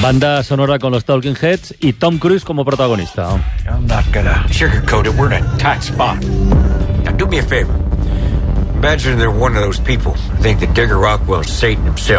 Banda sonora con los Talking Heads y Tom Cruise como protagonista. I'm not gonna sugarcoat it. We're in a tight spot. Now do me a favor. Imagine they're one of those people who think that Digger Rockwell's Satan himself.